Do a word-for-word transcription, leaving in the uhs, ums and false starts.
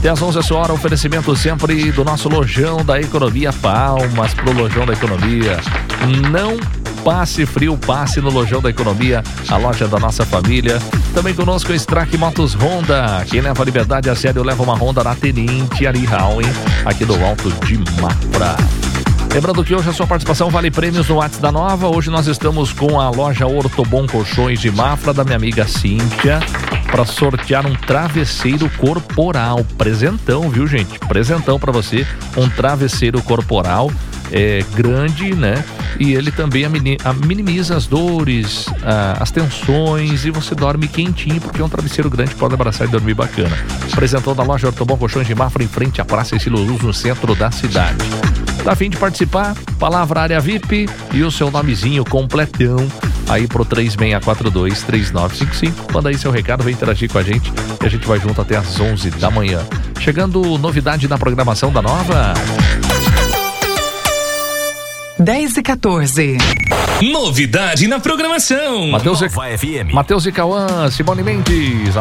Até às onze a sua hora, oferecimento sempre do nosso Lojão da Economia. Palmas pro Lojão da Economia. Não passe frio, passe no Lojão da Economia, a loja da nossa família. Também conosco, Strack Motos Honda. Quem leva a liberdade a sério, leva uma Honda na Tenente Ari Howen, aqui do Alto de Mafra. Lembrando que hoje a sua participação vale prêmios no WhatsApp da Nova. Hoje nós estamos com a loja Ortobon Colchões de Mafra, da minha amiga Cíntia, para sortear um travesseiro corporal. Presentão, viu, gente? Presentão para você, um travesseiro corporal é, grande, né? E ele também minimiza as dores, as tensões, e você dorme quentinho, porque é um travesseiro grande que pode abraçar e dormir bacana. Presentão da loja Ortobon Colchões de Mafra, em frente à Praça Estilo Luz, no centro da cidade. Tá a fim de participar? Palavra área V I P e o seu nomezinho completão aí pro três seis quatro dois, três nove cinco cinco. Manda aí seu recado, vem interagir com a gente e a gente vai junto até às onze da manhã. Chegando novidade na programação da Nova. dez e quatorze. Novidade na programação. Matheus e... Matheus e Cauã, Simone Mendes.